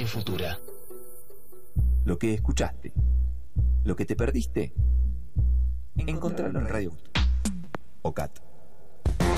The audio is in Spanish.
futura. Lo que escuchaste, lo que te perdiste, encontralo en Radio OCAT.